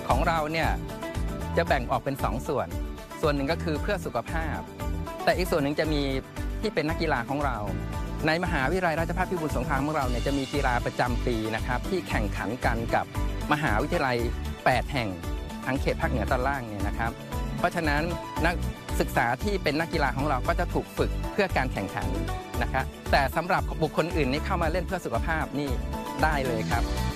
ของเราเนี่ยจะแบ่งออกเป็น2ส่วนหนึ่งก็คือเพื่อสุขภาพแต่อีกส่วนหนึ่งจะมีที่เป็นนักกีฬาของเราในมหาวิทยาลัยราชภัฏพิบูลสงครามของเราเนี่ยจะมีกีฬาประจำปีนะครับที่แข่งขันกันกับมหาวิทยาลัย8แห่งทั้งเขตภาคเหนือตอนล่างเนี่ยนะครับเพราะฉะนั้นนักศึกษาที่เป็นนักกีฬาของเราก็จะถูกฝึกเพื่อการแข่งขันนะครับแต่สำหรับบุคคลอื่นนี่เข้ามาเล่นเพื่อสุขภาพนี่ได้เลยครับ